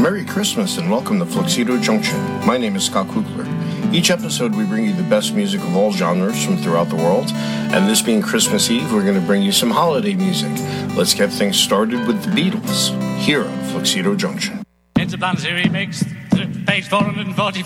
Merry Christmas and welcome to Fluxido Junction. My name is Scott Kugler. Each episode we bring you the best music of all genres from throughout the world, and this being Christmas Eve, we're going to bring you some holiday music. Let's get things started with the Beatles, here on Fluxido Junction. It's a Planetary Mix, page 445.